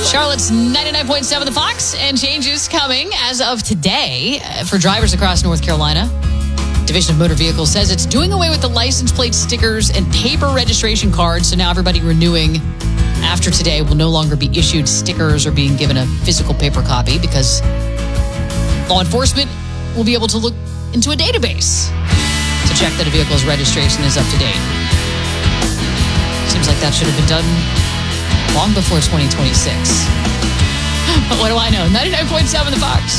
Charlotte's 99.7 The Fox, and changes coming as of today for drivers across North Carolina. Division of Motor Vehicles says it's doing away with the license plate stickers and paper registration cards. So now everybody renewing after today will no longer be issued stickers or being given a physical paper copy, because law enforcement will be able to look into a database to check that a vehicle's registration is up to date. Seems like that should have been done long before 2026. But what do I know? 99.7 The Fox.